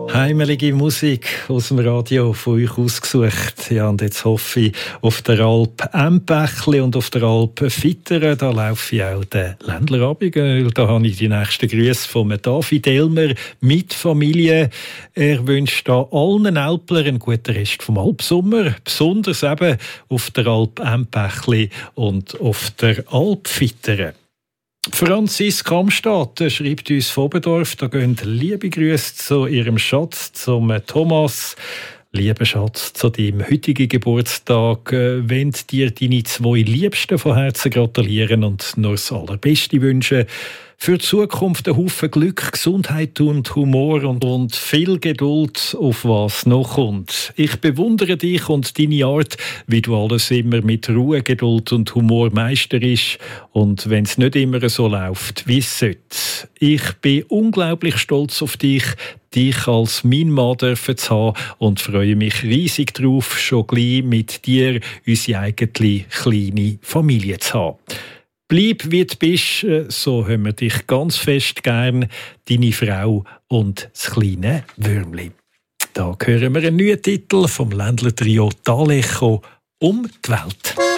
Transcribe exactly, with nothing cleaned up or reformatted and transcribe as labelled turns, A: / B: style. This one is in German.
A: Heimelige Musik aus dem Radio von euch ausgesucht. Ja, und jetzt hoffe ich auf der Alp Empechli und auf der Alp Vitteren. Da laufe ich auch den Ländlerabend. Da habe ich die nächsten Grüße von David Elmer mit Familie. Er wünscht da allen Alplern einen guten Rest vom Alpsommer. Besonders eben auf der Alp Empechli und auf der Alp Vitteren. Franzis Kamstadt schreibt uns von Oberdorf, da gehen liebe Grüße zu ihrem Schatz, zum Thomas. Lieber Schatz, zu deinem heutigen Geburtstag wollen dir deine zwei Liebsten von Herzen gratulieren und nur das Allerbeste wünschen. Für die Zukunft einen Haufen Glück, Gesundheit und Humor und, und viel Geduld, auf was noch kommt. Ich bewundere dich und deine Art, wie du alles immer mit Ruhe, Geduld und Humor meisterst. Und wenn es nicht immer so läuft, wie es sollte. Ich bin unglaublich stolz auf dich, dich als mein Mann dürfen zu haben und freue mich riesig darauf, schon gleich mit dir unsere eigene kleine Familie zu haben. Bleib wie du bist, so haben wir dich ganz fest gern, deine Frau und das kleine Würmli. Da hören wir einen neuen Titel vom Ländler-Trio D'Alecho, «Um die Welt».